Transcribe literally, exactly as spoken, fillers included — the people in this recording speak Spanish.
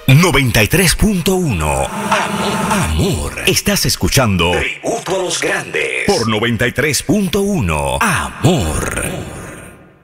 noventa y tres punto uno. Amor. Amor. Estás escuchando Tributo a los Grandes por noventa y tres punto uno. Amor.